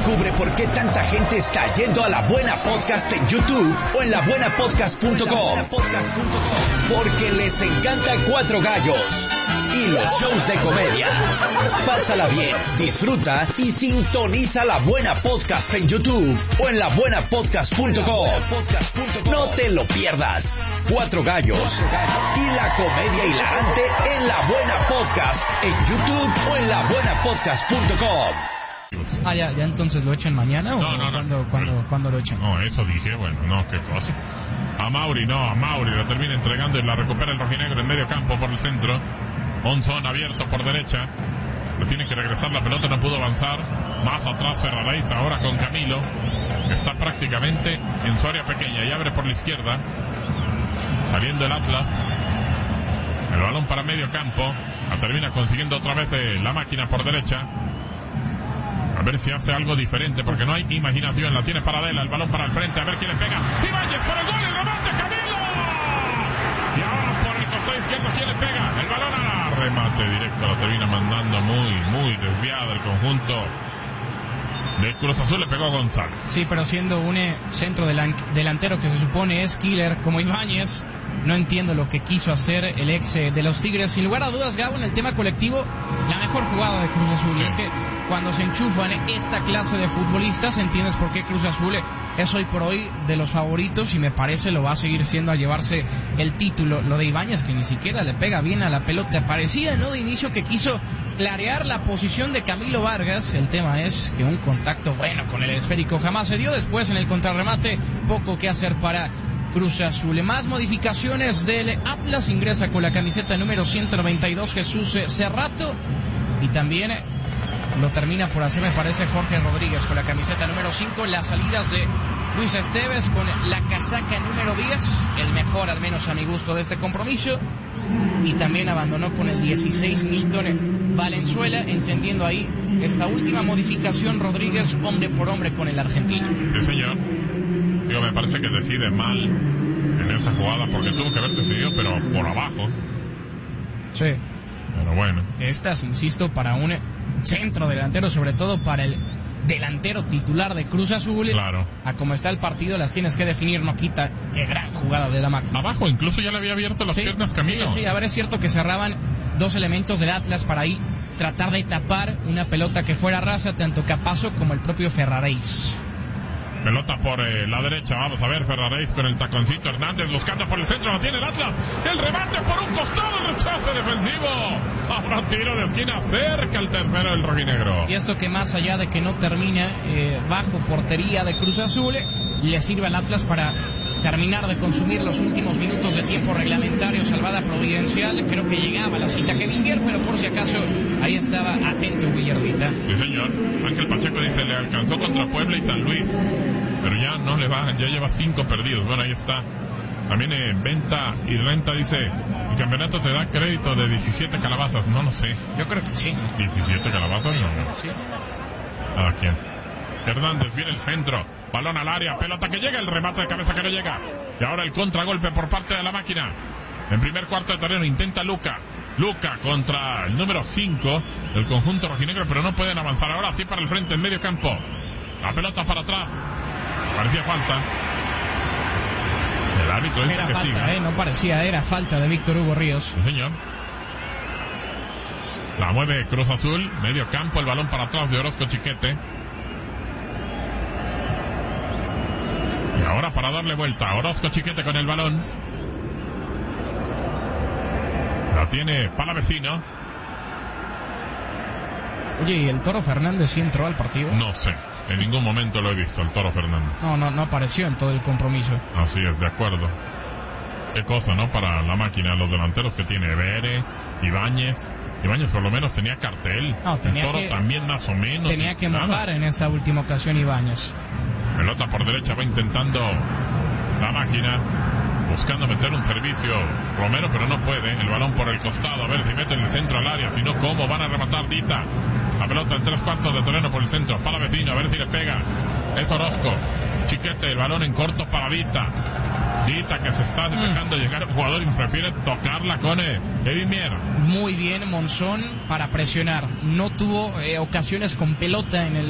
Descubre por qué tanta gente está yendo a La Buena Podcast en YouTube o en labuenapodcast.com. Porque les encanta Cuatro Gallos y los shows de comedia. Pásala bien, disfruta y sintoniza La Buena Podcast en YouTube o en labuenapodcast.com. No te lo pierdas. Cuatro Gallos y la comedia hilarante en La Buena Podcast en YouTube o en labuenapodcast.com. Ya entonces lo echan mañana o ¿cuándo lo echan? No, eso dije, bueno, no, qué cosa. A Mauri lo termina entregando y la recupera el rojinegro en medio campo por el centro. Monzón abierto por derecha. Lo tiene que regresar la pelota, no pudo avanzar. Más atrás Ferraréis ahora con Camilo, que está prácticamente en su área pequeña y abre por la izquierda. Saliendo el Atlas. El balón para medio campo. La termina consiguiendo otra vez la máquina por derecha. A ver si hace algo diferente, porque no hay imaginación. La tiene Paradela, el balón para el frente, a ver quién le pega. Ibáñez por el gol, el remate, Camilo. Y ahora por el costado izquierdo, ¿quién le pega? El balón a remate directo, la termina mandando muy desviada el conjunto de Cruz Azul. Le pegó a González. Sí, pero siendo un centro delantero que se supone es killer como Ibáñez, no entiendo lo que quiso hacer el ex de los Tigres. Sin lugar a dudas, Gabo, en el tema colectivo, la mejor jugada de Cruz Azul. Sí. Es que cuando se enchufan esta clase de futbolistas, entiendes por qué Cruz Azul es hoy por hoy de los favoritos, y me parece lo va a seguir siendo a llevarse el título. Lo de Ibáñez, que ni siquiera le pega bien a la pelota, parecía, ¿no?, de inicio que quiso clarear la posición de Camilo Vargas. El tema es que un contacto bueno con el esférico jamás se dio. Después en el contrarremate, poco que hacer para Cruz Azul. Más modificaciones del Atlas. Ingresa con la camiseta número 192 Jesús Cerrato, y también lo termina por hacer, me parece, Jorge Rodríguez con la camiseta número 5. Las salidas de Luis Esteves con la casaca número 10, el mejor, al menos a mi gusto, de este compromiso. Y también abandonó con el 16 Milton Valenzuela, entendiendo ahí esta última modificación Rodríguez hombre por hombre con el argentino. Sí, señor. Digo, me parece que decide mal en esa jugada, porque tuvo que haber decidido, pero por abajo. Sí. Pero bueno. Estas, insisto, para un centro delantero, sobre todo para el delantero titular de Cruz Azul, claro, a como está el partido, las tienes que definir. No quita, qué gran jugada de la máquina. Abajo incluso ya le había abierto las piernas Camilo. Sí, a ver, es cierto que cerraban dos elementos del Atlas para ahí tratar de tapar una pelota que fuera rasa, tanto Capazo como el propio Ferraréis. Pelota por la derecha, vamos a ver, Ferraréis con el taconcito, Hernández buscando por el centro, la tiene el Atlas, el remate por un costado, el rechace defensivo, ahora tiro de esquina, cerca el tercero del rojinegro. Y esto que más allá de que no termina bajo portería de Cruz Azul, le sirve al Atlas para terminar de consumir los últimos minutos de tiempo reglamentario. Salvada providencial, creo que llegaba la cita Kevin Guerrero, pero por si acaso ahí estaba atento Guillardita. Sí, señor. Ángel Pacheco dice, le alcanzó contra Puebla y San Luis, pero ya no le va, ya lleva 5 perdidos. Bueno, ahí está. También Venta y Renta dice, el campeonato te da crédito de 17 calabazas. No lo sé. Yo creo que sí. 17 calabazas, no. Sí. ¿A quién? Hernández, viene el centro, balón al área, pelota que llega, el remate de cabeza que no llega. Y ahora el contragolpe por parte de la máquina. En primer cuarto de terreno intenta Luca contra el número 5 del conjunto rojinegro, pero no pueden avanzar. Ahora sí para el frente, en medio campo. La pelota para atrás. Parecía falta. El árbitro dice era que falta, siga. No parecía, era falta de Víctor Hugo Ríos. Sí, señor. La mueve Cruz Azul, medio campo, el balón para atrás de Orozco Chiquete. Y ahora para darle vuelta, Orozco Chiquete con el balón. La tiene Palavecino. Oye, ¿y el Toro Fernández sí entró al partido? No sé, en ningún momento lo he visto, el Toro Fernández. No apareció en todo el compromiso. Así es, de acuerdo. Qué cosa, ¿no? Para la máquina, los delanteros que tiene Bere, Ibáñez por lo menos tenía cartel. El Toro también más o menos. Tenía que mojar en esa última ocasión Ibáñez. Pelota por derecha, va intentando la máquina, buscando meter un servicio Romero, pero no puede. El balón por el costado, a ver si mete en el centro al área, si no, ¿cómo van a rematar? Dita, la pelota en 3/4 de terreno por el centro, para Vecino, a ver si le pega. Es Orozco Chiquete, el balón en corto para Dita, que se está dejando llegar el jugador y prefiere tocarla con Edwin Mier. Muy bien Monzón para presionar, no tuvo ocasiones con pelota en el